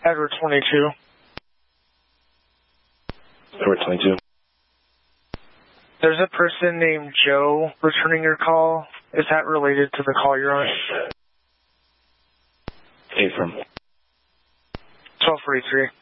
Edward 22. Edward 22. There's a person named Joe returning your call. Is that related to the call you're on? Hey, from 1243.